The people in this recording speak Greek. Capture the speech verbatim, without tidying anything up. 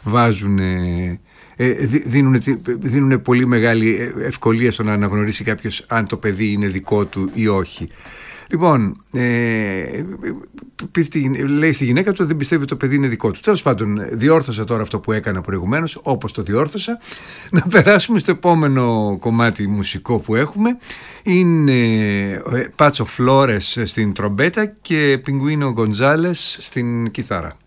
βάζουν, ε, δίνουν, δίνουν πολύ μεγάλη ευκολία στο να αναγνωρίσει κάποιος αν το παιδί είναι δικό του ή όχι. Λοιπόν, ε, λέει στη γυναίκα του ότι δεν πιστεύει ότι το παιδί είναι δικό του. Τέλος πάντων, διόρθωσα τώρα αυτό που έκανα προηγουμένως, όπως το διόρθωσα. Να περάσουμε στο επόμενο κομμάτι μουσικό που έχουμε. Είναι Πάτσο Φλόρες στην τρομπέτα και Πιγκουίνο Γκοντζάλες στην κιθάρα.